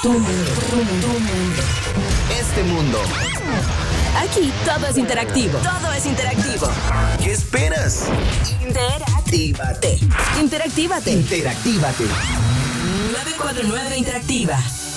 Tu mundo, tu mundo, tu mundo. Este mundo. Aquí todo es interactivo. Todo es interactivo. ¿Qué esperas? Interactívate. Interactívate. Interactívate. 949 Interactiva.